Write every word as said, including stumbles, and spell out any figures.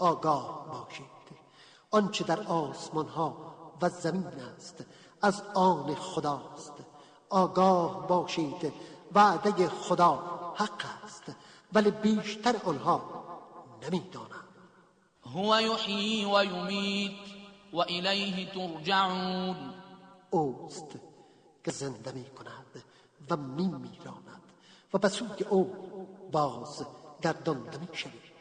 آگاه باشید. آنچه در آسمان ها و زمین است از آن خداست. آگاه باشید وعده خدا حق است، ولی بیشتر آنها نمی‌دانند. هو یحیی و یمیت و الیه ترجعون. اوست که زنده می کند و می میراند و به سوی او باز گردانده می شوید.